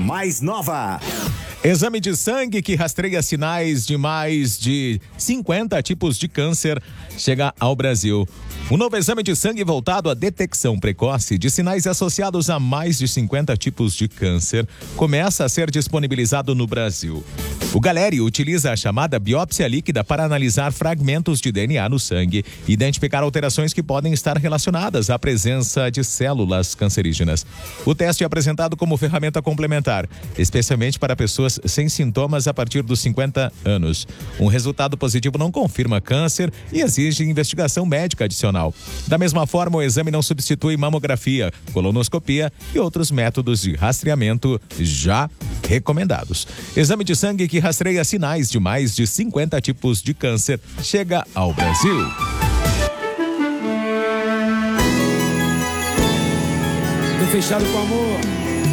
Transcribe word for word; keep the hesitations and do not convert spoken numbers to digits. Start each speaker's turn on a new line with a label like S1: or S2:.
S1: mais nova.
S2: Exame de sangue que rastreia sinais de mais de cinquenta tipos de câncer chega ao Brasil. Um novo exame de sangue voltado à detecção precoce de sinais associados a mais de cinquenta tipos de câncer começa a ser disponibilizado no Brasil. O Galeri utiliza a chamada biópsia líquida para analisar fragmentos de D N A no sangue e identificar alterações que podem estar relacionadas à presença de células cancerígenas. O teste é apresentado como ferramenta complementar, especialmente para pessoas sem sintomas a partir dos cinquenta anos. Um resultado positivo não confirma câncer e exige investigação médica adicional. Da mesma forma, o exame não substitui mamografia, colonoscopia e outros métodos de rastreamento já recomendados. Exame de sangue que rastreia sinais de mais de cinquenta tipos de câncer chega ao Brasil.
S3: Tô fechado com amor.